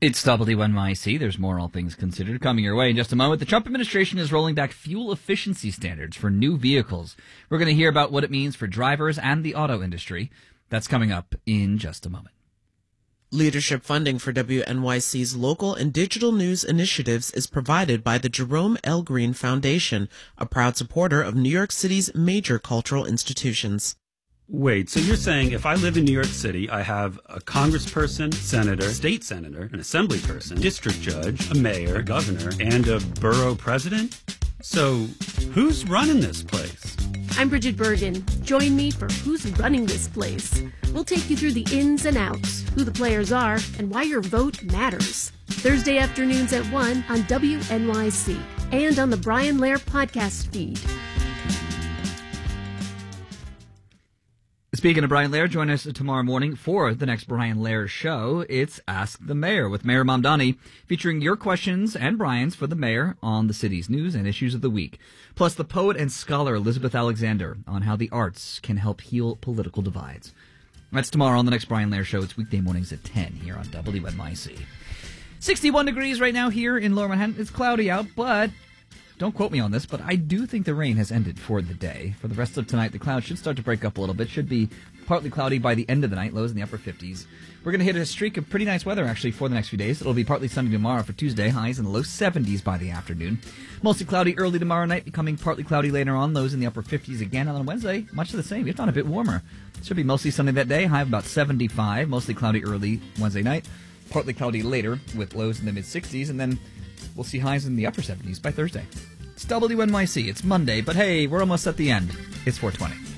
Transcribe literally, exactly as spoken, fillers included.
It's W N Y C. There's more All Things Considered coming your way in just a moment. The Trump administration is rolling back fuel efficiency standards for new vehicles. We're going to hear about what it means for drivers and the auto industry. That's coming up in just a moment. Leadership funding for W N Y C's local and digital news initiatives is provided by the Jerome L. Green Foundation, a proud supporter of New York City's major cultural institutions. Wait, so you're saying if I live in New York City, I have a congressperson, senator, state senator, an assembly person, district judge, a mayor, a governor, and a borough president? So who's running this place? I'm Bridget Bergen. Join me for Who's Running This Place. We'll take you through the ins and outs, who the players are, and why your vote matters. Thursday afternoons at one on W N Y C and on the Brian Lehrer podcast feed. Speaking of Brian Lehrer, join us tomorrow morning for the next Brian Lehrer show. It's Ask the Mayor with Mayor Mamdani, featuring your questions and Brian's for the mayor on the city's news and issues of the week. Plus the poet and scholar Elizabeth Alexander on how the arts can help heal political divides. That's tomorrow on the next Brian Lehrer show. It's weekday mornings at ten here on W N Y C. sixty-one degrees right now here in Lower Manhattan. It's cloudy out, but don't quote me on this, but I do think the rain has ended for the day. For the rest of tonight, the clouds should start to break up a little bit. Should be partly cloudy by the end of the night, lows in the upper fifties. We're going to hit a streak of pretty nice weather, actually, for the next few days. It'll be partly sunny tomorrow for Tuesday, highs in the low seventies by the afternoon. Mostly cloudy early tomorrow night, becoming partly cloudy later on, lows in the upper fifties again. And on Wednesday, much of the same, if not a bit warmer. It should be mostly sunny that day, high of about seventy-five, mostly cloudy early Wednesday night, partly cloudy later with lows in the mid-sixties, and then we'll see highs in the upper seventies by Thursday. It's W N Y C. It's Monday, but hey, we're almost at the end. It's four twenty.